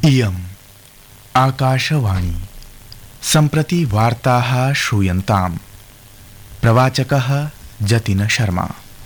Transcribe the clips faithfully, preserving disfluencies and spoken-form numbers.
इयम् आकाशवाणी सम्प्रति वार्ताः श्रूयन्ताम्। प्रवाचकः जतिन शर्मा।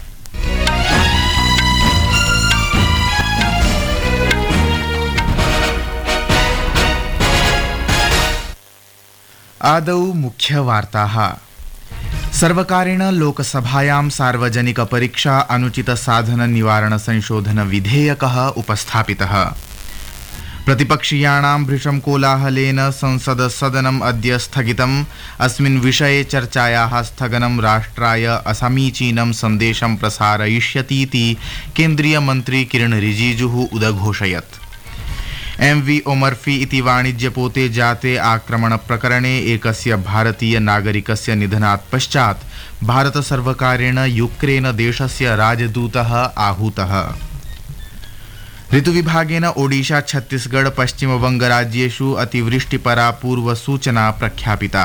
आदौ मुख्यवार्ताः। सर्वकारेण लोकसभायां सार्वजनिक परीक्षा अनुचित साधन निवारण संशोधन विधेयकः उपस्थापितः। प्रतिपक्षीयाणां भृशं कोलाहलेन संसद सदनम् अद्य स्थगितम्। अस्मिन् विषये चर्चायाः स्थगनं राष्ट्राय असमीचीनं सन्देशं प्रसारयिष्यतीति केन्द्रीयमन्त्री किरण रिजिजुः उदघोषयत्। एम वी ओमर्फी इति वाणिज्यपोते जाते आक्रमणप्रकरणे एकस्य भारतीय नागरिकस्य निधनात् पश्चात् भारतसर्वकारेण यूक्रेन देशस्य राजदूतः आहूतः। ऋतुविभागेन ओडिशा छत्तीसगढ़ पश्चिमबंगराज्येषु अतिवृष्टिपरा पूर्वसूचना प्रख्यापिता।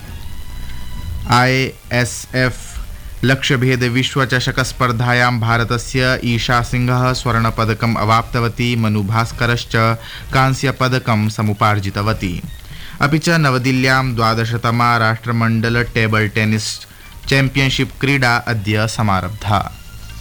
आई एस एफ लक्ष्यभेद विश्वचषक स्पर्धायां भारतस्य ईशा सिंहः स्वर्णपदकम् अवाप्तवती। मनु भास्करश्च कांस्यपदकं समुपार्जितवती। अपि च नवदिल्ल्यां द्वादशतमा राष्ट्रमण्डल टेबल टेनिस चैम्पियनशिप क्रीडा अद्य समारब्धा।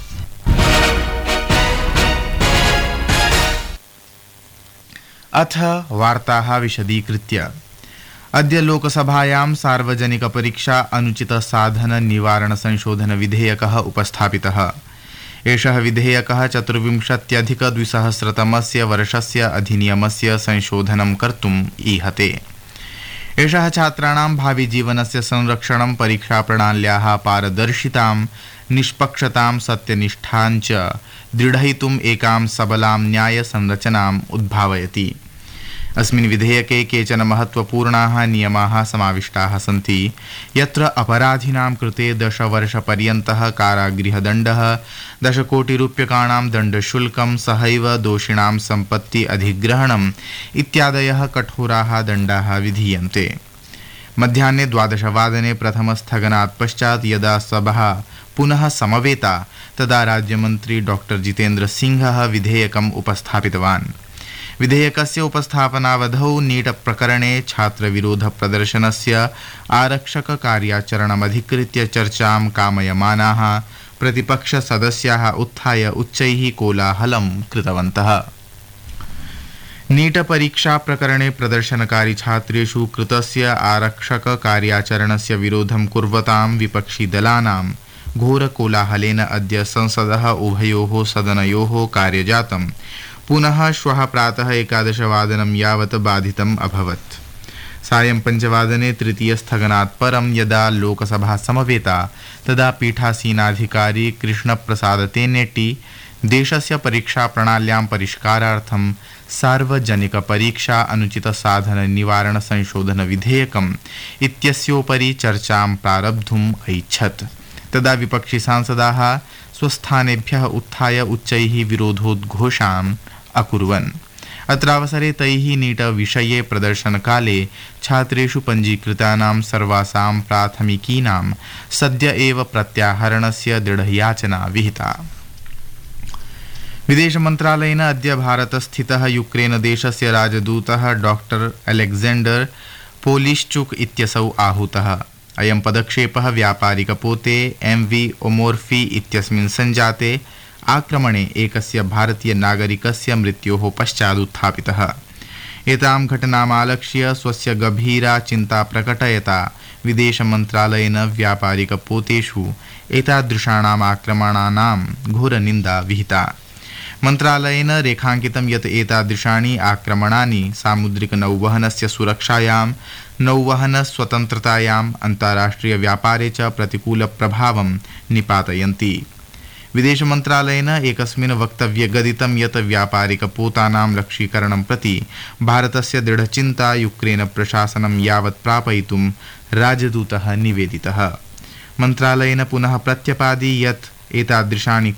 अथ वार्ताः विशदीकृत्य। अद्य लोकसभायां सार्वजनिक परीक्षा अनुचित साधन निवारण संशोधन विधेयकः उपस्थापितः। एषः विधेयकः चतुर्विंशत्यधिक द्विसहस्रतमस्य वर्षस्य अधिनियमस्य संशोधनं कर्तुम् ईहते। एषः छात्राणां भावि जीवनस्य संरक्षणं, परीक्षाप्रणाल्याः पारदर्शितां, निष्पक्षतां, सत्यनिष्ठां च दृढयितुम् एकां सबलां न्यायसंरचनाम् उद्भावयति। अस्मिन् विधेयके केचन महत्वपूर्णाः नियमाः समाविष्टाः सन्ति, यत्र अपराधिनां कृते दशवर्षपर्यन्तः कारागृहदण्डः, दशकोटिरूप्यकाणां दण्डशुल्कं, सहैव दोषिणां सम्पत्ति अधिग्रहणम् इत्यादयः कठोराः दण्डाः विधीयन्ते। मध्याह्ने द्वादशवादने प्रथमस्थगनात् पश्चात् यदा सभा पुनः समवेता तदा राज्यमन्त्री डॉक्टर जितेन्द्र सिंहः विधेयकम् उपस्थापितवान्। विधेयकस्य उपस्थापनावधौ नीट प्रकरणे छात्रविरोध प्रदर्शनस्य आरक्षक कार्याचरणमधिकृत्य चर्चां कामयमानाः प्रतिपक्षसदस्याः उत्थाय उच्चैः कोलाहलं कृतवन्तः। नीट परीक्षा प्रकरणे प्रदर्शनकारी छात्रेषु कृतस्य आरक्षक कार्याचरणस्य विरोधं कुर्वतां विपक्षिदलानां घोरकोलाहलेन अद्य संसदः उभयोः सदनयोः कार्यजातं पुनः श्वः प्रातः एकादशवादनं यावत् बाधितम् अभवत्। सायं पञ्चवादने तृतीयस्थगनात् परं यदा लोकसभा समवेता तदा पीठासीनाधिकारी कृष्णप्रसाद तेन्नेट्टी देशस्य परीक्षाप्रणाल्यां परिष्कारार्थं सार्वजनिक परीक्षा अनुचित साधन निवारण संशोधन विधेयकम् इत्यस्योपरि चर्चां प्रारब्धुम् ऐच्छत्। तदा विपक्षी सांसदाः स्वस्थानेभ्यः उत्थाय उच्चैः विरोधोद्घोषान् अकुर्वन्। अत्रावसरे तैः नीट विषये प्रदर्शनकाले छात्रेषु पञ्जीकृतानां सर्वासां प्राथमिकीनां सद्य एव प्रत्याहरणस्य दृढयाचना विहिता। विदेशमन्त्रालयेन अद्य भारतस्थितः यूक्रेन देशस्य राजदूतः डॉक्टर अलेक्जेण्डर पोलिश्चुक इत्यसौ आहूतः। अयं पदक्षेपः व्यापारिकपोते एम वी ओमोर्फी इत्यस्मिन् सञ्जाते आक्रमणे एकस्य भारतीय नागरिकस्य मृत्योः पश्चात् उत्थापितः। एतां घटनामालक्ष्य स्वस्य गभीरा चिन्ता प्रकटयता विदेशमन्त्रालयेन व्यापारिकपोतेषु एतादृशानाम् आक्रमणानां घोरनिन्दा विहिता। मन्त्रालयेन रेखाङ्कितं यत् एतादृशानि आक्रमणानि सामुद्रिकनौवहनस्य सुरक्षायां, नौवहनस्वतन्त्रतायाम्, अन्ताराष्ट्रियव्यापारे च प्रतिकूलप्रभावं निपातयन्ति। विदेशमन्त्रालयेन एकस्मिन् वक्तव्ये गदितं यत् व्यापारिकपोतानां लक्ष्यीकरणं प्रति भारतस्य दृढचिन्ता यूक्रेन प्रशासनं यावत् प्रापयितुं राजदूतः निवेदितः। मन्त्रालयेन पुनः प्रत्यपादि यत् एतादृशानि